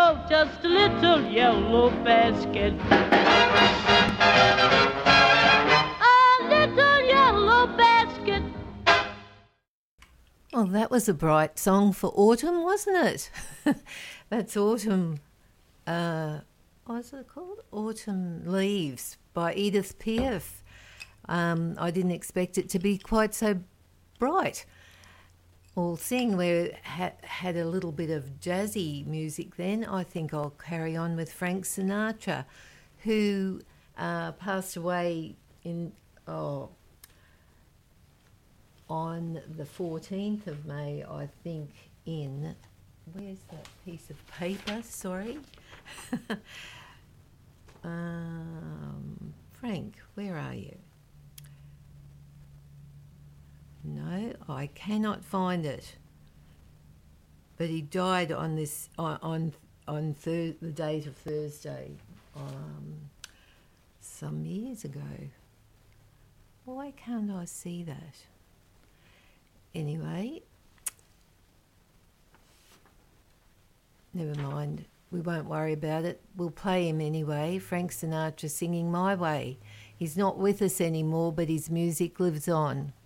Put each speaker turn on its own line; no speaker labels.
oh, just a little yellow basket. A little yellow basket.
Well, that was a bright song for autumn, wasn't it? That's Autumn. What's it called? Autumn Leaves by Edith Piaf. I didn't expect it to be quite so bright. Well, seeing we had a little bit of jazzy music then, I think I'll carry on with Frank Sinatra, who passed away on the 14th of May, I think, in... Where's that piece of paper? Sorry. Frank, where are you? No, I cannot find it. But he died on this the date of Thursday, some years ago. Why can't I see that? Anyway, never mind. We won't worry about it. We'll play him anyway. Frank Sinatra singing My Way. He's not with us anymore, but his music lives on.